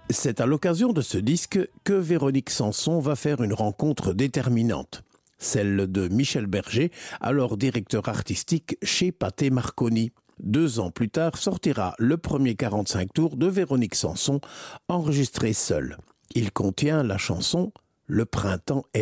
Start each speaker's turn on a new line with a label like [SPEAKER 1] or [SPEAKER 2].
[SPEAKER 1] C'est à l'occasion de ce disque que Véronique Sanson va faire une rencontre déterminante. Celle de Michel Berger, alors directeur artistique chez Pathé Marconi. 2 ans plus tard sortira le premier 45 tours de Véronique Sanson, enregistré seule. Il contient la chanson « Le printemps est là ».